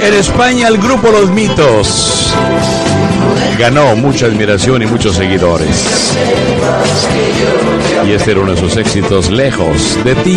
En España, el grupo Los Mitos ganó mucha admiración y muchos seguidores. Y este era uno de sus éxitos, Lejos de ti.